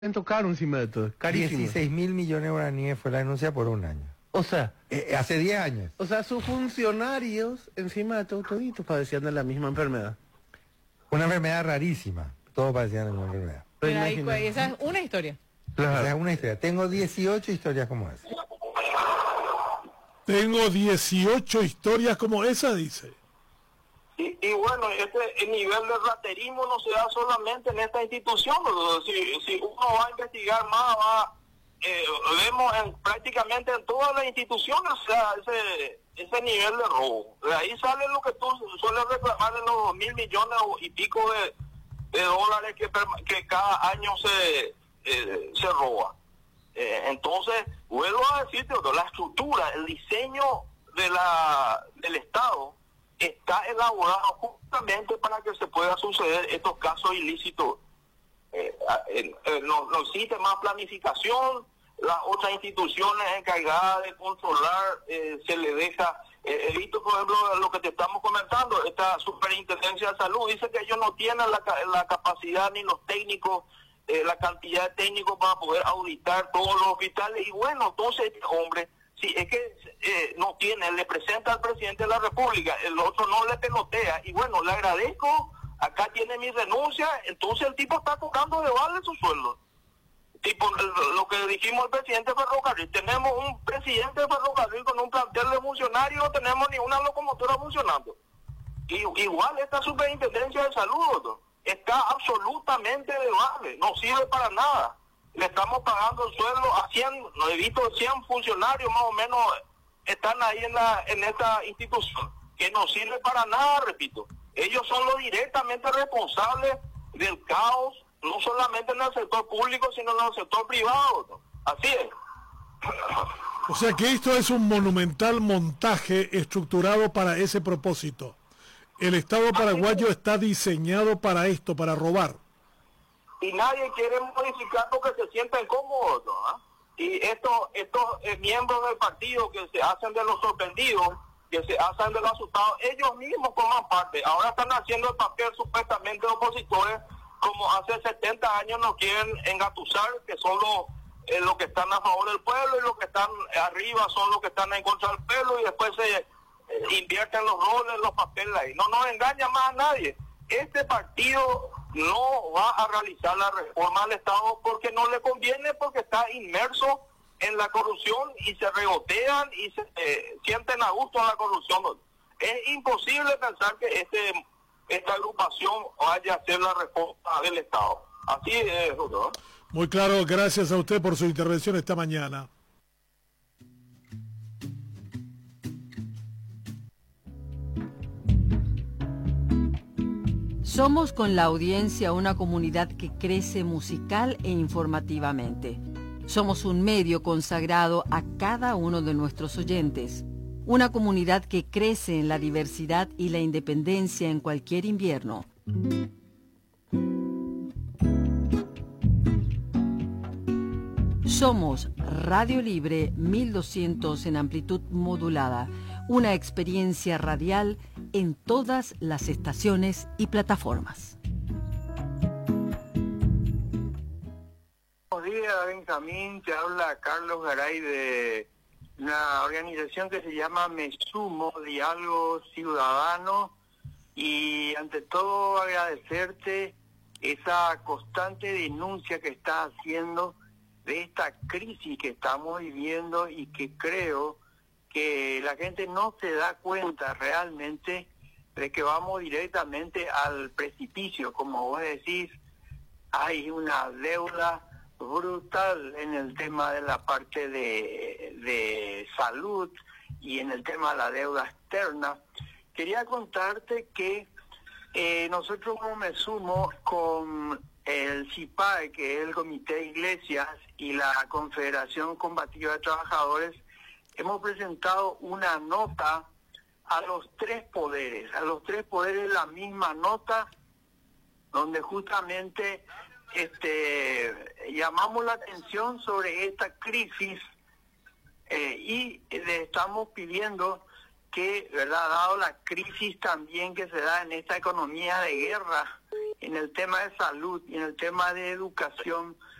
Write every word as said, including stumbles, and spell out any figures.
cuánto caro encima de todo, carísimo. dieciséis mil millones de guaraníes fue la denuncia por un año. O sea, Eh, hace diez años. o sea, sus funcionarios encima de todo toditos padecían de la misma enfermedad. Una enfermedad rarísima. Todos padecían de la misma enfermedad. Pero Pero ahí, imagina- esa es una historia. Esa es una historia. Tengo dieciocho historias como esa. Tengo dieciocho historias como esa, dice. Y, y bueno, este el nivel de raterismo no se da solamente en esta institución. ¿No? Si, si uno va a investigar más, va, eh, vemos en, prácticamente en todas las instituciones, o sea, ese, ese nivel de robo. De ahí sale lo que tú sueles reclamar de los dos mil millones y pico de, de dólares que, perma- que cada año se, eh, se roba. Eh, entonces, vuelvo a decirte, otro, la estructura, el diseño de la del Estado está elaborado justamente para que se pueda suceder estos casos ilícitos. Eh, eh, eh, no, no existe más planificación, las otras instituciones encargadas de controlar eh, se le deja, eh, he visto por ejemplo lo que te estamos comentando, esta superintendencia de salud dice que ellos no tienen la, ca- la capacidad ni los técnicos, eh, la cantidad de técnicos para poder auditar todos los hospitales, y bueno, entonces este hombre, sí, es que eh, no tiene, le presenta al presidente de la República, el otro no le pelotea, y bueno, le agradezco, acá tiene mi renuncia, entonces el tipo está cobrando de vale su sueldo. Tipo, el- lo que dijimos al presidente de Ferrocarril, tenemos un presidente de Ferrocarril con un plantel de funcionarios, no tenemos ni una locomotora funcionando. Y, igual esta superintendencia de salud, doctor, está absolutamente de vale, no sirve para nada. Le estamos pagando el sueldo a cien, no he visto cien funcionarios más o menos están ahí en la en esta institución, que no sirve para nada, repito. Ellos son los directamente responsables del caos, no solamente en el sector público, sino en el sector privado, ¿no? Así es. O sea que esto es un monumental montaje estructurado para ese propósito. El Estado paraguayo está diseñado para esto, para robar. Y nadie quiere modificar porque se sienten cómodos, ¿no? ¿Ah? Y estos estos eh, miembros del partido que se hacen de los sorprendidos, que se hacen de los asustados, ellos mismos forman parte. Ahora están haciendo el papel supuestamente de opositores, como hace setenta años nos quieren engatusar, que son los, eh, los que están a favor del pueblo, y los que están arriba son los que están en contra del pueblo, y después se eh, invierten los roles, los papeles ahí. No nos engaña más a nadie. Este partido no va a realizar la reforma al Estado porque no le conviene, porque está inmerso en la corrupción y se regotean y se eh, sienten a gusto en la corrupción. Es imposible pensar que este esta agrupación vaya a hacer la reforma del Estado. Así es, ¿no? Muy claro, gracias a usted por su intervención esta mañana. Somos con la audiencia una comunidad que crece musical e informativamente. Somos un medio consagrado a cada uno de nuestros oyentes. Una comunidad que crece en la diversidad y la independencia en cualquier invierno. Somos Radio Libre mil doscientos en amplitud modulada, una experiencia radial en todas las estaciones y plataformas. Buenos días, Benjamín, te habla Carlos Garay de una organización que se llama Me Sumo, Diálogo Ciudadano, y ante todo agradecerte esa constante denuncia que estás haciendo de esta crisis que estamos viviendo y que creo que la gente no se da cuenta realmente de que vamos directamente al precipicio. Como vos decís, hay una deuda brutal en el tema de la parte de, de salud y en el tema de la deuda externa. Quería contarte que eh, nosotros como Me Sumo con el C I P A E, que es el Comité de Iglesias, y la Confederación Combativa de Trabajadores, hemos presentado una nota a los tres poderes, a los tres poderes la misma nota, donde justamente este llamamos la atención sobre esta crisis eh, y le estamos pidiendo que, verdad, dado la crisis también que se da en esta economía de guerra, en el tema de salud y en el tema de educación,